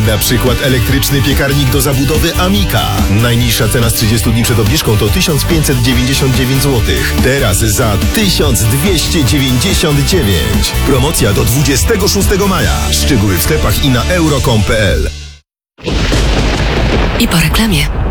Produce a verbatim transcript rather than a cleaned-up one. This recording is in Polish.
Na przykład elektryczny piekarnik do zabudowy Amika. Najniższa cena z trzydziestu dni przed obniżką to tysiąc pięćset dziewięćdziesiąt dziewięć złotych. Teraz za tysiąc dwieście dziewięćdziesiąt dziewięć. Promocja do dwudziestego szóstego maja. Szczegóły w sklepach i na euro kropka com kropka p l. I po reklamie.